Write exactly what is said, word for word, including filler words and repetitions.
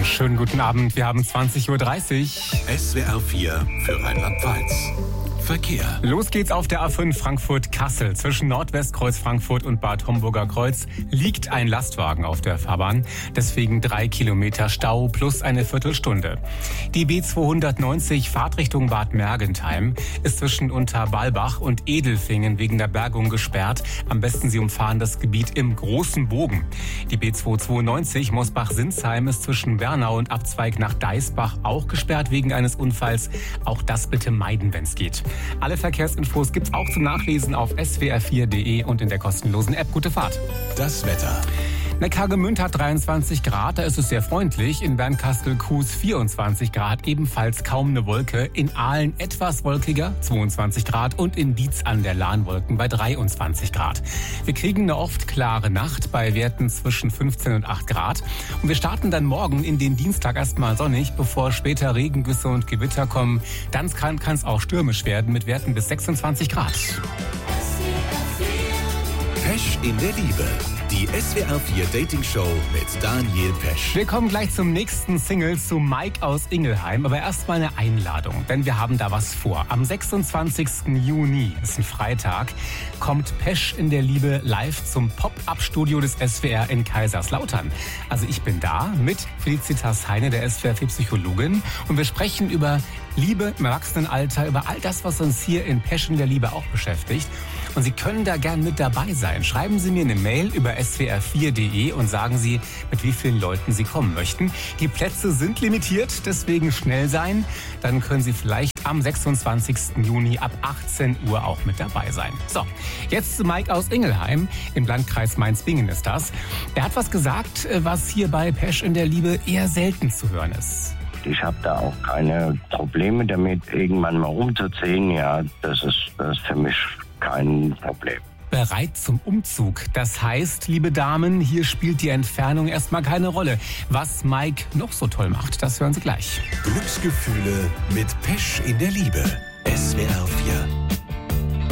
Einen schönen guten Abend. Wir haben zwanzig Uhr dreißig. S W R vier für Rheinland-Pfalz. Verkehr. Los geht's auf der A fünf Frankfurt-Kassel. Zwischen Nordwestkreuz Frankfurt und Bad Homburger Kreuz liegt ein Lastwagen auf der Fahrbahn. Deswegen drei Kilometer Stau plus eine Viertelstunde. Die B zweihundertneunzig Fahrtrichtung Bad Mergentheim ist zwischen Unterbalbach und Edelfingen wegen der Bergung gesperrt. Am besten Sie umfahren das Gebiet im großen Bogen. Die B zweihundertzweiundneunzig Mosbach-Sinsheim ist zwischen Bernau und Abzweig nach Deisbach auch gesperrt wegen eines Unfalls. Auch das bitte meiden, wenn es geht. Alle Verkehrsinfos gibt's auch zum Nachlesen auf s w r vier punkt d e und in der kostenlosen App. Gute Fahrt. Das Wetter. Neckargemünd hat dreiundzwanzig Grad, da ist es sehr freundlich. In Bernkastel-Kues vierundzwanzig Grad, ebenfalls kaum eine Wolke. In Aalen etwas wolkiger, zweiundzwanzig Grad. Und in Dietz an der Lahn Wolken bei dreiundzwanzig Grad. Wir kriegen eine oft klare Nacht bei Werten zwischen fünfzehn und acht Grad. Und wir starten dann morgen in den Dienstag erstmal sonnig, bevor später Regengüsse und Gewitter kommen. Dann kann es auch stürmisch werden mit Werten bis sechsundzwanzig Grad. Pesch in der Liebe. Die S W R vier Dating Show mit Daniel Pesch. Wir kommen gleich zum nächsten Single, zu Mike aus Ingelheim. Aber erst mal eine Einladung, denn wir haben da was vor. Am sechsundzwanzigsten Juni, ist ein Freitag, kommt Pesch in der Liebe live zum Pop-Up-Studio des S W R in Kaiserslautern. Also ich bin da mit Felicitas Heine, der S W R vier Psychologin. Und wir sprechen über Liebe im Erwachsenenalter, über all das, was uns hier in Pesch in der Liebe auch beschäftigt. Und Sie können da gern mit dabei sein. Schreiben Sie mir eine Mail über s w r vier punkt d e und sagen Sie, mit wie vielen Leuten Sie kommen möchten. Die Plätze sind limitiert, deswegen schnell sein. Dann können Sie vielleicht am sechsundzwanzigsten Juni ab achtzehn Uhr auch mit dabei sein. So, jetzt zu Mike aus Ingelheim. Im Landkreis Mainz-Bingen ist das. Er hat was gesagt, was hier bei Pesch in der Liebe eher selten zu hören ist. Ich habe da auch keine Probleme damit, irgendwann mal umzuziehen. Ja, das ist, das ist für mich kein Problem. Bereit zum Umzug. Das heißt, liebe Damen, hier spielt die Entfernung erstmal keine Rolle. Was Mike noch so toll macht, das hören Sie gleich. Glücksgefühle mit Pesch in der Liebe. S W R vier.